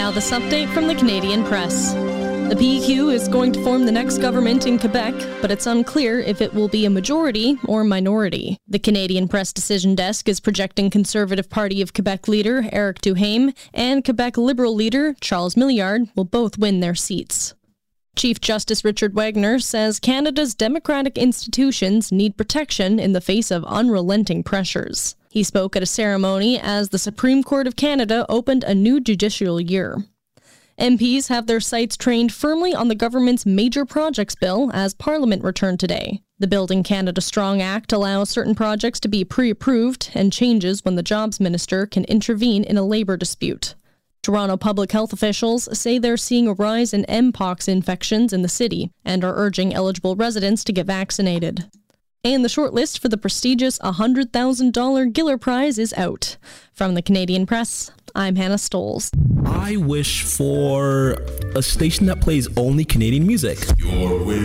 Now this update from the Canadian Press. The PQ is going to form the next government in Quebec, but it's unclear if it will be a majority or minority. The Canadian Press Decision Desk is projecting Conservative Party of Quebec leader Éric Duhaime and Quebec Liberal leader Charles Milliard will both win their seats. Chief Justice Richard Wagner says Canada's democratic institutions need protection in the face of unrelenting pressures. He spoke at a ceremony as the Supreme Court of Canada opened a new judicial year. MPs have their sights trained firmly on the government's major projects bill as Parliament returned today. The Building Canada Strong Act allows certain projects to be pre-approved and changes when the Jobs Minister can intervene in a labour dispute. Toronto public health officials say they're seeing a rise in Mpox infections in the city and are urging eligible residents to get vaccinated. And the shortlist for the prestigious $100,000 Giller Prize is out. From the Canadian Press, I'm Hannah Stoles. I wish for a station that plays only Canadian music. Your wish